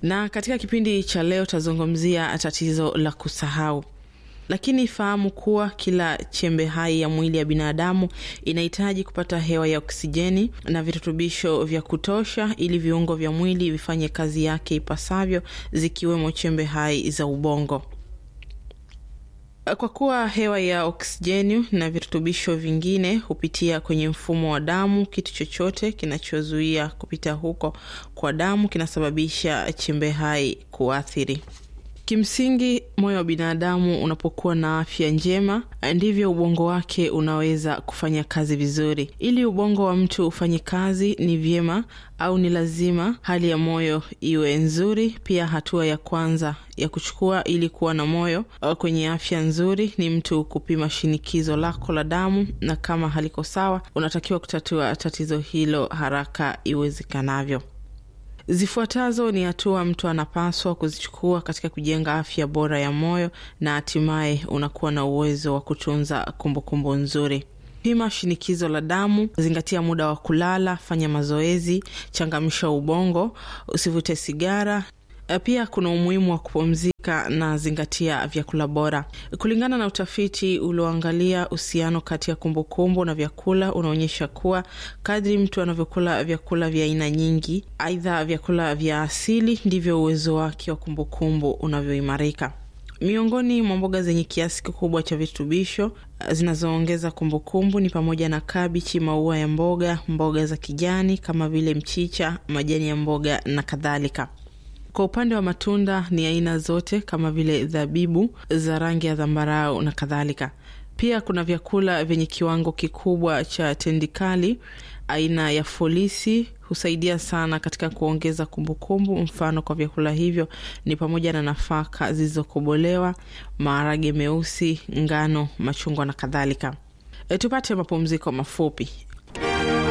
Na katika kipindi cha leo tazungumzia tatizo la kusahau. Lakini fahamu kuwa kila chembe hai ya mwili ya binadamu inahitaji kupata hewa ya oksijeni na virutubisho vya kutosha ili viungo vya mwili vifanye kazi yake ipasavyo, zikiwemo chembe hai za ubongo. Kwa kuwa hewa ya oksijeni na virutubisho vingine hupitia kwenye mfumo wa damu, kitu chochote kinachozuia kupita huko kwa damu kinasababisha chembe hai kuathiri. Kimsingi, moyo wa binadamu unapokuwa na afya njema, ndivyo ubongo wake unaweza kufanya kazi vizuri. Ili ubongo wa mtu ufanye kazi, ni vyema au ni lazima hali ya moyo iwe nzuri. Pia hatua ya kwanza ya kuchukua ili kuwa na moyo kwenye afya nzuri ni mtu kupima shinikizo lako la damu, na kama haliko sawa, unatakiwa kutatua tatizo hilo haraka iwezekanavyo. Zifuatazo ni hatua mtu anapaswa kuzichukua katika kujenga afya bora ya moyo, na hatimaye unakuwa na uwezo wa kutunza kumbukumbu nzuri. Pima shinikizo la damu, zingatia muda wa kulala, fanya mazoezi, changamsha ubongo, usivute sigara. Pia kuna umuhimu wa kupumzika na zingatia vyakula bora. Kulingana na utafiti ulioangalia uhusiano kati ya kumbukumbu na vyakula, unaonyesha kuwa kadri mtu anavyokula vyakula vya aina nyingi, aidha vyakula vya asili, ndivyo uwezo wake wa kumbukumbu unavyoimarika. Miongoni mwa mboga zenye kiasi kikubwa cha virutubisho zinazoongeza kumbukumbu ni pamoja na kabichi, maua ya mboga, mboga za kijani kama vile mchicha, majani ya mboga na kadhalika. Kwa upande wa matunda ni aina zote kama vile zabibu za rangi ya zambarau na kadhalika. Pia kuna vyakula vyenye kiwango kikubwa cha tindikali aina ya folisi, husaidia sana katika kuongeza kumbukumbu. Mfano kwa vyakula hivyo ni pamoja na nafaka zilizokobolewa, maharage meusi, ngano, machungwa na kadhalika. Tupate mapumziko mafupi.